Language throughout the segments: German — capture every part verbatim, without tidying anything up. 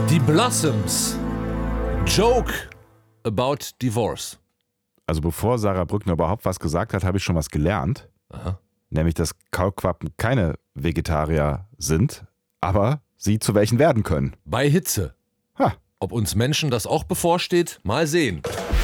Die Blossoms. Joke about divorce. Also bevor Sarah Brückner überhaupt was gesagt hat, habe ich schon was gelernt. Aha. Nämlich, dass Kaulquappen keine Vegetarier sind, aber sie zu welchen werden können. Bei Hitze. Ha. Ob uns Menschen das auch bevorsteht? Mal sehen.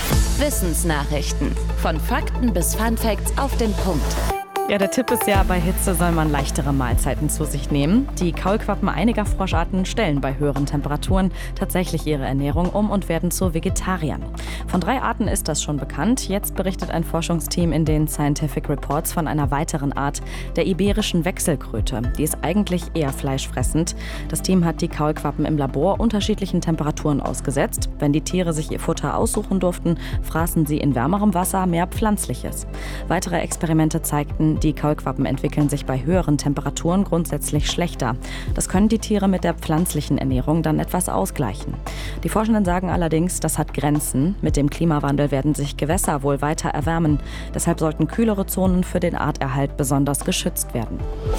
Wissensnachrichten. Von Fakten bis Funfacts auf den Punkt. Ja, der Tipp ist ja, bei Hitze soll man leichtere Mahlzeiten zu sich nehmen. Die Kaulquappen einiger Froscharten stellen bei höheren Temperaturen tatsächlich ihre Ernährung um und werden zu Vegetariern. Von drei Arten ist das schon bekannt. Jetzt berichtet ein Forschungsteam in den Scientific Reports von einer weiteren Art, der iberischen Wechselkröte. Die ist eigentlich eher fleischfressend. Das Team hat die Kaulquappen im Labor unterschiedlichen Temperaturen ausgesetzt. Wenn die Tiere sich ihr Futter aussuchen durften, fraßen sie in wärmerem Wasser mehr Pflanzliches. Weitere Experimente zeigten, die Kaulquappen entwickeln sich bei höheren Temperaturen grundsätzlich schlechter. Das können die Tiere mit der pflanzlichen Ernährung dann etwas ausgleichen. Die Forschenden sagen allerdings, das hat Grenzen. Mit dem Klimawandel werden sich Gewässer wohl weiter erwärmen. Deshalb sollten kühlere Zonen für den Arterhalt besonders geschützt werden.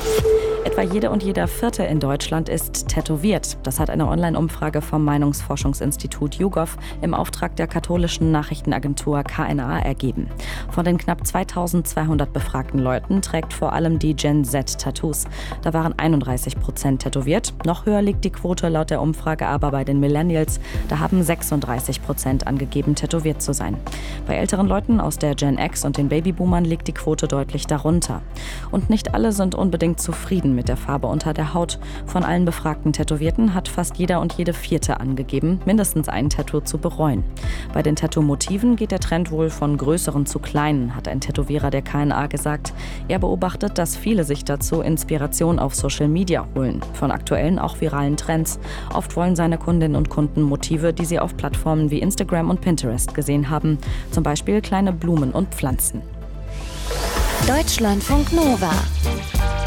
Etwa jede und jeder Vierte in Deutschland ist tätowiert. Das hat eine Online-Umfrage vom Meinungsforschungsinstitut YouGov im Auftrag der katholischen Nachrichtenagentur K N A ergeben. Von den knapp zweitausendzweihundert befragten Leuten trägt vor allem die Gen Z Tattoos. Da waren einunddreißig Prozent tätowiert. Noch höher liegt die Quote laut der Umfrage aber bei den Millennials. Da haben sechsunddreißig Prozent angegeben, tätowiert zu sein. Bei älteren Leuten aus der Gen X und den Babyboomern liegt die Quote deutlich darunter. Und nicht alle sind unbedingt zufrieden mit der Farbe unter der Haut. Von allen befragten Tätowierten hat fast jeder und jede Vierte angegeben, mindestens ein Tattoo zu bereuen. Bei den Tattoo-Motiven geht der Trend wohl von größeren zu kleinen, hat ein Tätowierer der K N A gesagt. Er beobachtet, dass viele sich dazu Inspiration auf Social Media holen, von aktuellen, auch viralen Trends. Oft wollen seine Kundinnen und Kunden Motive, die sie auf Plattformen wie Instagram und Pinterest gesehen haben, zum Beispiel kleine Blumen und Pflanzen. Deutschlandfunk Nova.